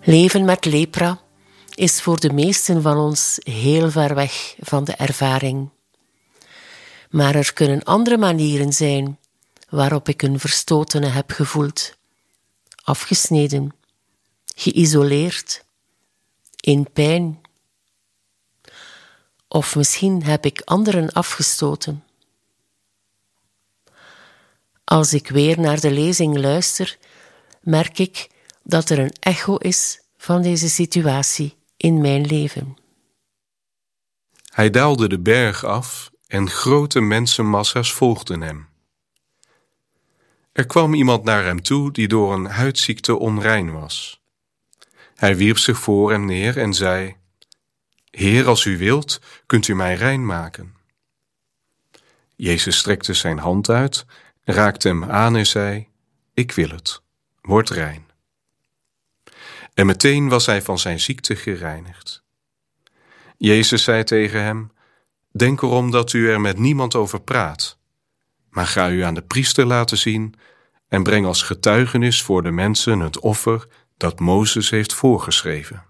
Leven met lepra is voor de meesten van ons heel ver weg van de ervaring. Maar er kunnen andere manieren zijn waarop ik een verstotene heb gevoeld. Afgesneden, geïsoleerd, in pijn. Of misschien heb ik anderen afgestoten. Als ik weer naar de lezing luister, merk ik dat er een echo is van deze situatie in mijn leven. Hij daalde de berg af en grote mensenmassa's volgden hem. Er kwam iemand naar hem toe die door een huidziekte onrein was. Hij wierp zich voor hem neer en zei: Heer, als u wilt, kunt u mij rein maken. Jezus strekte zijn hand uit, raakte hem aan en zei: Ik wil het, word rein. En meteen was hij van zijn ziekte gereinigd. Jezus zei tegen hem: Denk erom dat u er met niemand over praat, maar ga u aan de priester laten zien en breng als getuigenis voor de mensen het offer dat Mozes heeft voorgeschreven.